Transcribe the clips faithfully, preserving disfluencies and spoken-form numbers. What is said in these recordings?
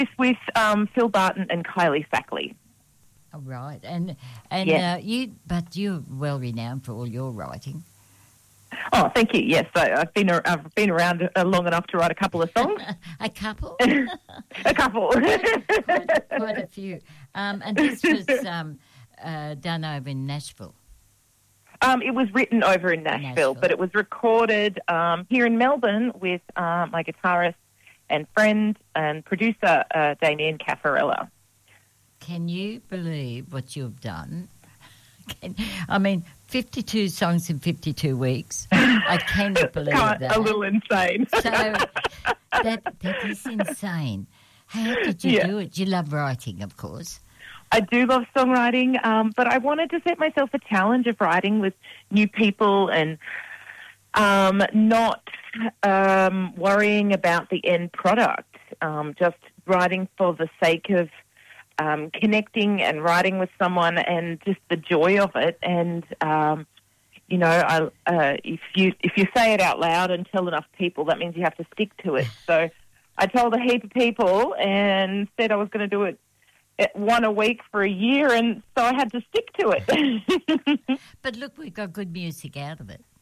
with um, Phil Barton and Kylie Sackley. Oh, right, and and Yeah. uh, you, but you're well renowned for all your writing. Oh, thank you. Yes, I, I've been a- I've been around uh, long enough to write a couple of songs. A couple, a couple. quite, quite a few. Um, and this was um, uh, done over in Nashville. Um, it was written over in Nashville, Nashville. but it was recorded um, here in Melbourne with uh, my guitarist and friend and producer, uh, Damien Caffarella. Can you believe what you've done? Can, I mean, fifty-two songs in fifty-two weeks. I cannot believe Kind- that. A little insane. So that that is insane. How did you Yeah. do it? You love writing, of course. I do love songwriting, um, but I wanted to set myself a challenge of writing with new people and um, not um, worrying about the end product, um, just writing for the sake of um, connecting and writing with someone and just the joy of it. And, um, you know, I, uh, if you if you say it out loud and tell enough people, that means you have to stick to it. So I told a heap of people and said I was going to do it at one a week for a year, and so I had to stick to it. But look, we got good music out of it.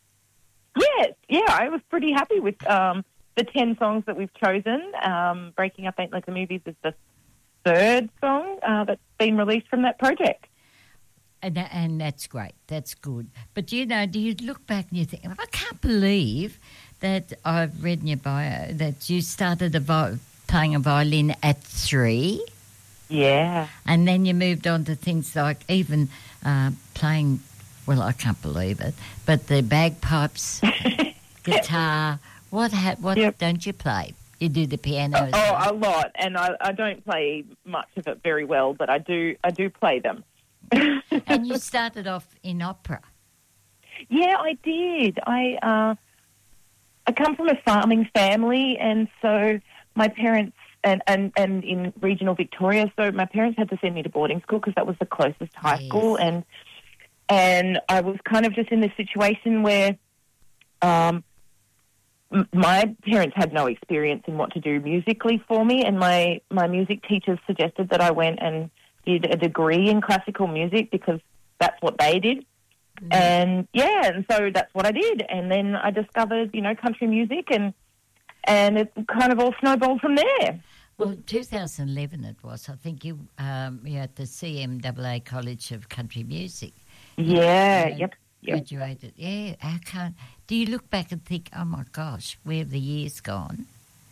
Yes, yeah, I was pretty happy with um, the ten songs that we've chosen. Um, Breaking Up Ain't Like the Movies is the third song uh, that's been released from that project. And, that, and that's great. That's good. But, you know, do you look back and you think, I can't believe that I've read in your bio that you started a vi- playing a violin at three, Yeah. and then you moved on to things like even uh, playing, well, I can't believe it, but the bagpipes, guitar. What ha- what Yep. don't you play? You do the piano as well. Oh, a lot, and I, I don't play much of it very well, but I do I do play them. And you started off in opera. Yeah, I did. I uh, I come from a farming family, and so my parents, and, and, and in regional Victoria, so my parents had to send me to boarding school because that was the closest high Yes. school, and and I was kind of just in this situation where um, m- my parents had no experience in what to do musically for me, and my, my music teachers suggested that I went and did a degree in classical music because that's what they did. Mm. And yeah, and so that's what I did. And then I discovered, you know, country music, and and it kind of all snowballed from there. Well, two thousand eleven it was. I think you um, you're at the C M A A College of Country Music. Yeah, And yep, yep. Graduated. Yeah, how can't... Do you look back and think, oh, my gosh, where have the years gone?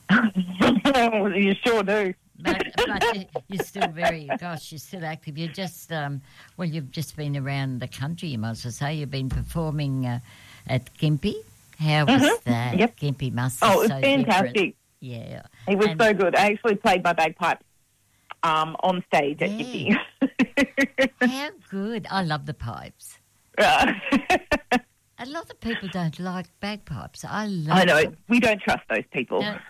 You sure do. But, but you- you're still very, gosh, you're still active. You're just, um, well, you've just been around the country, you might as well say. You've been performing uh, at Gympie. How was Mhm, that? yep. Gympie must be Oh, it was so fantastic. different. Yeah. It was And- so good. I actually played my bagpipes um, on stage at Yeah. Gympie. How good. I love the pipes. Uh, A lot of people don't like bagpipes. I love I know. them. We don't trust those people. No.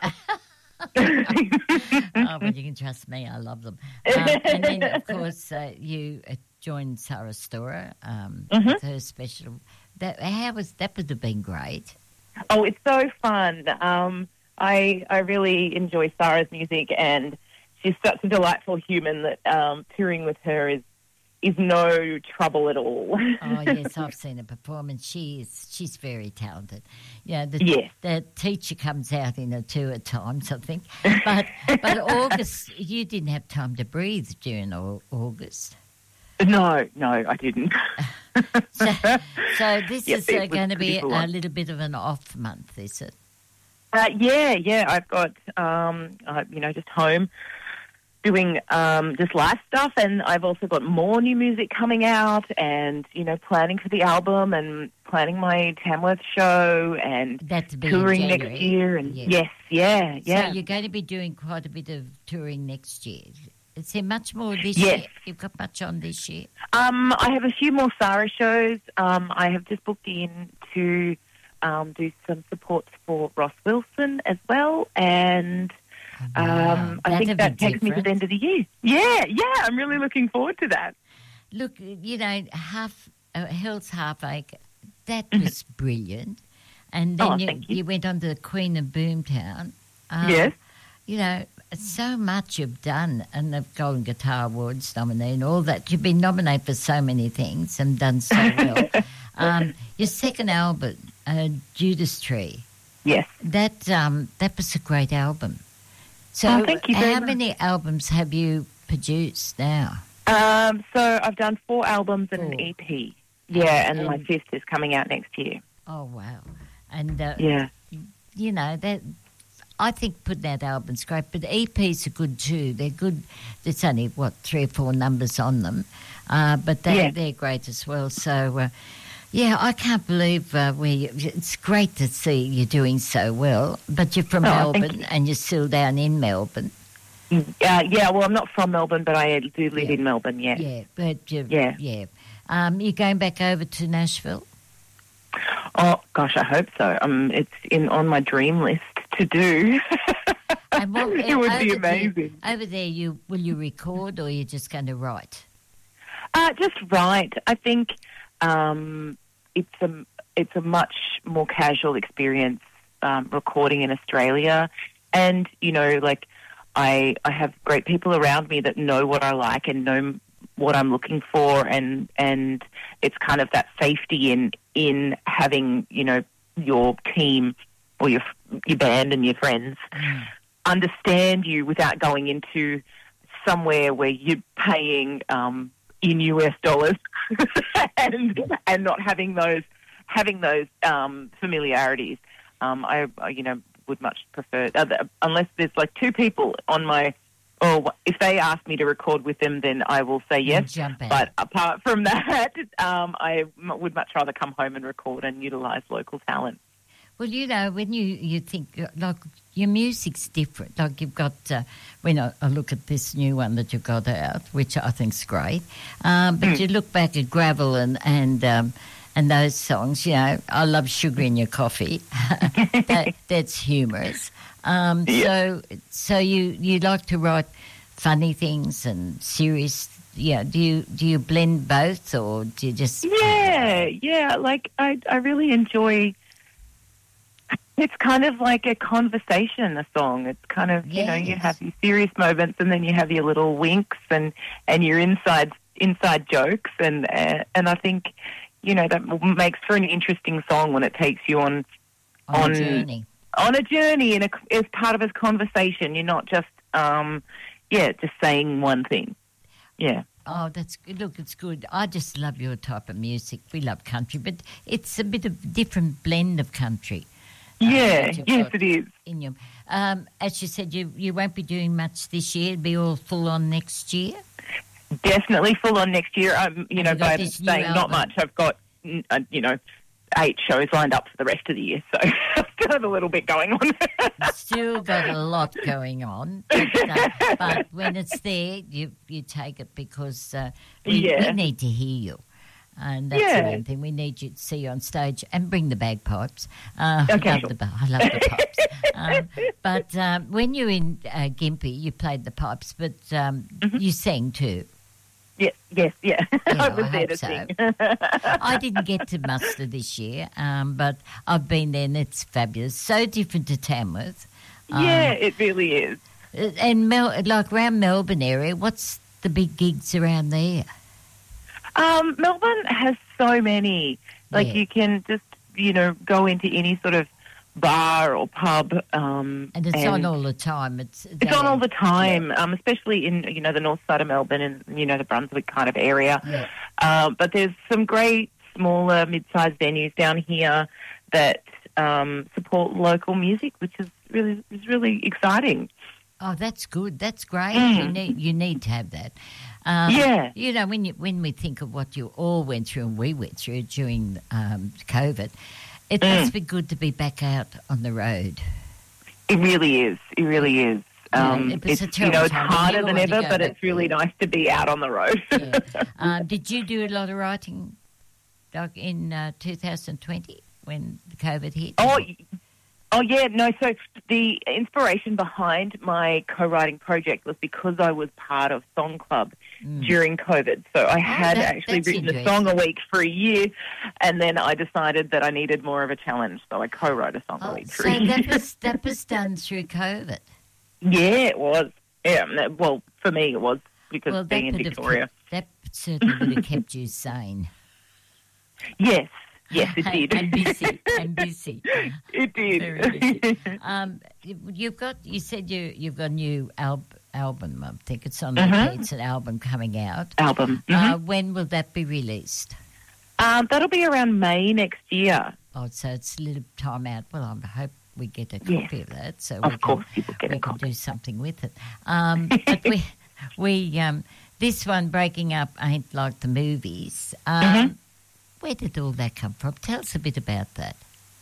Oh, but you can trust me. I love them. Um, and then, of course, uh, you uh, joined Sarah Storer um, Mhm. with her special. That how was that? Would have been great. Oh, it's so fun. Um, I I really enjoy Sarah's music, and she's such a delightful human that um, touring with her is is no trouble at all. Oh yes, I've seen her perform, and she is she's very talented. Yeah, the, Yes. the teacher comes out in her too at times, I think. But but August, you didn't have time to breathe during au- August. No, no, I didn't. So, so this Yep, is it uh, was going to be pretty full a on. little bit of an off month, is it? Uh, yeah, yeah, I've got, um, uh, you know, just home doing um, just life stuff, and I've also got more new music coming out, and, you know, planning for the album and planning my Tamworth show and That to be in touring January. next year. And Yeah. yes, yeah, yeah. So you're going to be doing quite a bit of touring next year. Is there much more this Yes. year? You've got much on this year? Um, I have a few more Sarah shows. Um, I have just booked in to um, do some supports for Ross Wilson as well, and Wow, um, I that'd think be that takes me to different. the end of the year. Yeah, yeah, I'm really looking forward to that. Look, you know, half uh, Hell's Halfache, that Mhm. was brilliant. And then Oh, you, thank you. went on to the Queen of Boomtown. Um, Yes. You know, so much you've done, and the Golden Guitar Awards nominee and all that. You've been nominated for so many things and done so well. um, your second album, uh, Judas Tree. Yes. That um, that was a great album. So oh, thank you very how much. many albums have you produced now? Um, so I've done four albums and Four. an E P. Yeah, and Um, my fifth is coming out next year. Oh, wow. And, uh, Yeah. you know, that I think putting out albums great, but E Ps are good too. They're good. There's only, what, three or four numbers on them, uh, but they, Yeah. they're great as well. So, uh, yeah, I can't believe uh, we. It's great to see you doing so well, but you're from Oh, thank Melbourne you. and you're still down in Melbourne. Uh, yeah, well, I'm not from Melbourne, but I do live Yeah. in Melbourne, yeah. Yeah, but you, Yeah. yeah. Um, you're going back over to Nashville? Oh, gosh, I hope so. Um, it's in on my dream list to do. And what, it would be over there- amazing. over there, you will you record or you're just going to write? Uh, just right. I think um, it's a it's a much more casual experience um, recording in Australia, and you know, like I I have great people around me that know what I like and know what I'm looking for, and and it's kind of that safety in in having you know your team or your your band and your friends Mm. understand you without going into somewhere where you're paying um, in U S dollars and and not having those having those um, familiarities. Um, I, I you know would much prefer uh, unless there's like two people on my or if they ask me to record with them, then I will say yes. Jump out. But apart from that, um, I m- would much rather come home and record and utilise local talent. Well, you know, when you, you think, uh, like, your music's different. Like, you've got, uh, when I, I look at this new one that you've got out, which I think's great, um, but Mm. you look back at Gravel and and um, and those songs, you know, I love Sugar in Your Coffee. that, that's humorous. Um, Yeah. So so you, you like to write funny things and serious, yeah, do you, do you blend both or do you just... Yeah, yeah. Like I, I really enjoy. It's kind of like a conversation, a song. It's kind of you know you Yes. have your serious moments and then you have your little winks and, and your inside inside jokes and uh, and I think you know that makes for an interesting song when it takes you on on, on- a journey. on a journey in a, as part of a conversation. You're not just um yeah just saying one thing. Yeah. Oh, that's good. Look, it's good. I just love your type of music. We love country, but it's a bit of different blend of country. uh, Yeah. that you've Yes, got it is. in you. Um, as you said, you you won't be doing much this year. It'll be all full on next year. Definitely full on next year. Um, you Have know, you got by this new saying not album? much, I've got mm, uh, you know eight shows lined up for the rest of the year, so I've still have a little bit going on. Still got a lot going on, but, uh, but when it's there, you you take it because uh, we, Yeah. we need to hear you. And that's Yeah. the main thing. We need you to see you on stage and bring the bagpipes. Uh, Okay, I love sure. the ba- I love the pipes. um, but um, when you're in uh, Gympie, you played the pipes, but um, Mhm. you sang too. Yeah, yes, yeah. Yeah, I was I there hope to so. sing. I didn't get to Muster this year, um, but I've been there and it's fabulous. So different to Tamworth. Um, Yeah, it really is. And Mel- like around Melbourne area, what's the big gigs around there? Um, Melbourne has so many. Like Yeah. you can just you know go into any sort of bar or pub, um, And it's on all the time. It's It's on all the time, um, especially in you know the north side of Melbourne and you know the Brunswick kind of area. Yeah. Um, but there's some great smaller mid-sized venues down here that um, support local music, which is really is really exciting. Oh, that's good. That's great. Mm. You need you need to have that. Um, Yeah. You know, when you when we think of what you all went through and we went through during um, COVID, it Mm. must be good to be back out on the road. It really is. It really is. Yeah, Um, it was a it's you know terrible it's time, but harder you than wanted to ever, go but back it's really there. nice to be out on the road. Yeah. um, did you do a lot of writing, like in uh, two thousand twenty when the COVID hit? Oh, y- oh yeah, no. So the inspiration behind my co-writing project was because I was part of Song Club Mm. during COVID. So I had that- actually that's written a interesting. song a week for a year, and then I decided that I needed more of a challenge, so I co-wrote a song a Oh, week for so a year. that was that was done through COVID. Yeah, it was. Yeah, no, well, for me it was because Well, being in that, would have Victoria. kept, that certainly would have kept you sane. Yes, yes, it did. and busy, and busy. It did. Very busy. Um, you- you've got. You said you you've got a new al- album. I think it's on. Mhm. It's an album coming out. Album. Uh, Mhm. when will that be released? Um, that'll be around May next year. Oh, so it's a little time out. Well, I hope we get a Yes. copy of that, so Of we course, can you will get we a can copy. do something with it. Um, but we we um, this one breaking up ain't like the movies. Um, Mhm. Where did all that come from? Tell us a bit about that.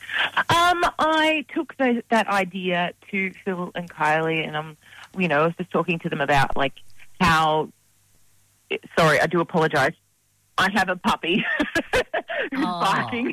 Um, I took the, that idea to Phil and Kylie, and um, you know, I was just talking to them about like how. Sorry, I do apologise. I have a puppy who's Oh. barking.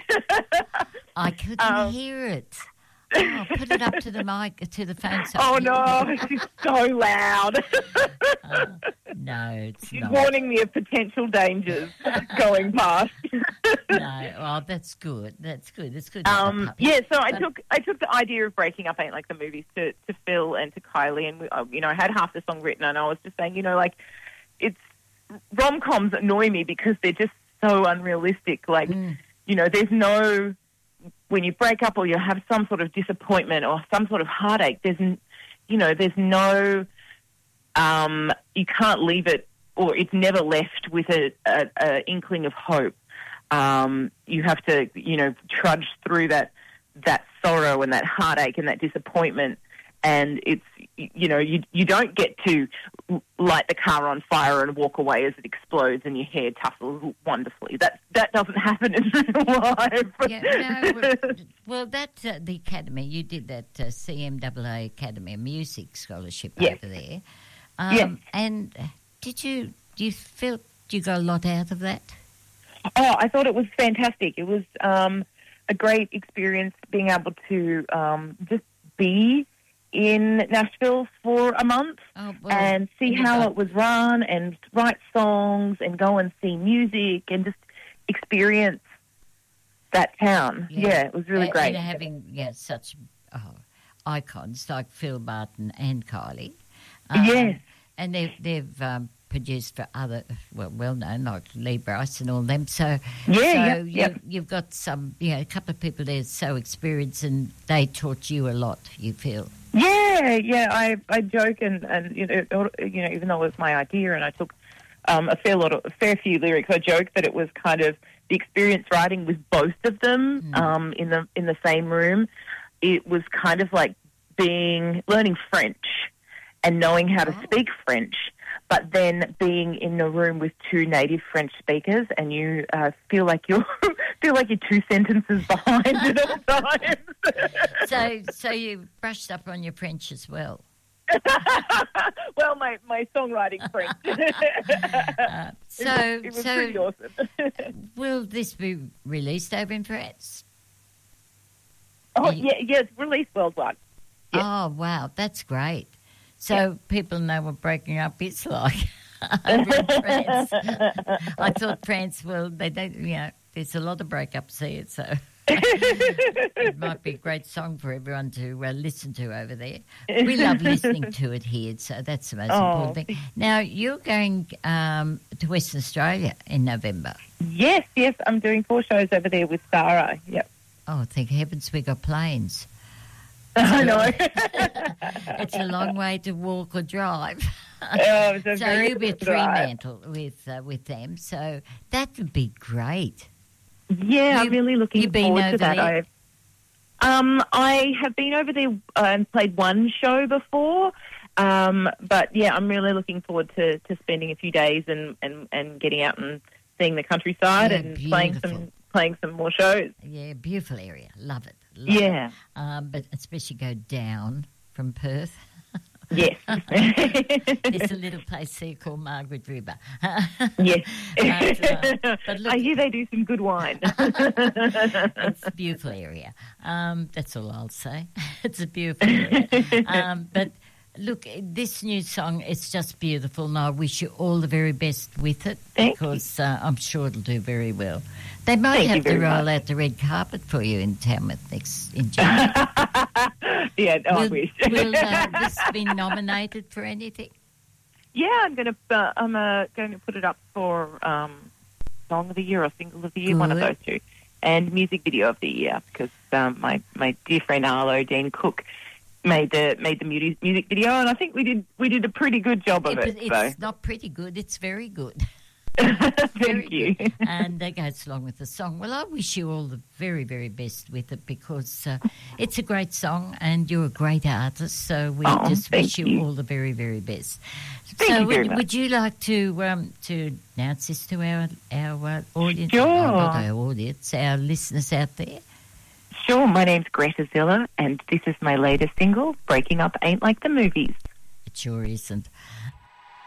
I couldn't Um, hear it. Oh, put it up to the mic, to the phone. So Oh no, she's so loud. Oh, no, it's She's not. warning me of potential dangers going past. No, oh, that's good. That's good. It's good. to have a Um, puppy. yeah, so I But- took I took the idea of breaking up ain't like the movies to, to Phil and to Kylie, and we, uh, you know, I had half the song written, and I was just saying, you know, like it's rom coms annoy me because they're just so unrealistic. Like, Mm. you know, there's no when you break up or you have some sort of disappointment or some sort of heartache. There's, n- you know, there's no um, you can't leave it, or it's never left with a, a, a inkling of hope. Um, you have to, you know, trudge through that that sorrow and that heartache and that disappointment. And it's, you know, you you don't get to light the car on fire and walk away as it explodes and your hair tussles wonderfully. That that doesn't happen in real life. Yeah, no, well, well, that uh, the academy you did that uh, C M A A Academy of Music scholarship Yes. over there. Um, Yes. And did you do you feel you got a lot out of that? Oh, I thought it was fantastic. It was um, a great experience being able to um, just be in Nashville for a month Oh, well, and see you how got- it was run and write songs and go and see music and just experience that town. Yeah. Yeah, it was really and, great. And having yeah, such oh, icons like Phil Martin and Kylie. Um, Yes. And they've, they've um, produced for other, well, well-known, like Lee Bryce and all them. So, Yeah, so yep, you, yep. you've got some, you know, a couple of people there so experienced and they taught you a lot, you feel. Yeah, yeah. I I joke and, and you know you know even though it was my idea and I took um, a fair lot of a fair few lyrics, I joke that it was kind of the experience writing with both of them Mm. um, in the in the same room. It was kind of like being learning French and knowing how to Oh. speak French, but then being in a room with two native French speakers, and you uh, feel like you're feel like you're two sentences behind at all times. So, so you brushed up on your French as well. Well, my, my songwriting French. Uh, so, it was, it was so pretty awesome. will this be released over in France? Oh, Are you- yeah, yeah, it's released worldwide. Yeah. Oh, wow, that's great. So people know what breaking up is like over in France. I thought France, well, they don't, you know, there's a lot of breakups here, so it might be a great song for everyone to uh, listen to over there. We love listening to it here, so that's the most Oh. important thing. Now, you're going um, to Western Australia in November. Yes, yes, I'm doing four shows over there with Sarah. Yep. Oh, thank heavens we got planes. I know. It's a long way to walk or drive. Oh, it's a So very you'll be a good drive. Fremantle with uh, with them. So that would be great. Yeah, I'm You- really looking you've been forward over to that. there? I, um, I have been over there uh, and played one show before, um, but yeah, I'm really looking forward to, to spending a few days and, and, and getting out and seeing the countryside Yeah, and playing beautiful. some playing some more shows. Yeah, beautiful area. Love it. Love Yeah. It. Um, but especially go down from Perth. Yes. There's a little place there called Margaret River. Yes. But, uh, but look- I hear they do some good wine. It's a beautiful area. Um, that's all I'll say. It's a beautiful area. Um, but look, this new song, it's just beautiful, and I wish you all the very best with it Thank because uh, I'm sure it'll do very well. They might Thank you have to very roll much. out the red carpet for you in Tamworth next in June. Yeah, oh, I will, wish. will uh, this be nominated for anything? Yeah, I'm going to uh, I'm uh, going to put it up for um, Song of the Year or Single of the Year, Good. one of those two, and Music Video of the Year, because um, my my dear friend Arlo Dean Cook made the made the music music video, and I think we did we did a pretty good job of Yeah, it. but So. it's not pretty good; it's very good. Thank Very you. good. And that goes along with the song. Well, I wish you all the very, very best with it, because uh, it's a great song and you're a great artist. So we Oh, just thank wish you, you. all the very, very best. Thank so you very would, much. would you like to um, to announce this to our our uh, audience? Sure. Oh, not our audience, our listeners out there. Sure, my name's Greta Zilla, and this is my latest single, Breaking Up Ain't Like the Movies. It sure isn't.